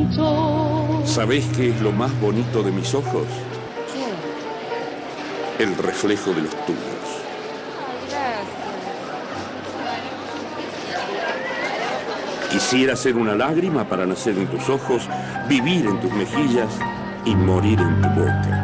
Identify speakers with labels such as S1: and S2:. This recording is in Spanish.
S1: ¿Sabés qué es lo más bonito de mis ojos?
S2: ¿Qué?
S1: El reflejo de los tuyos.
S2: Ay, gracias.
S1: Quisiera ser una lágrima para nacer en tus ojos, vivir en tus mejillas y morir en tu boca.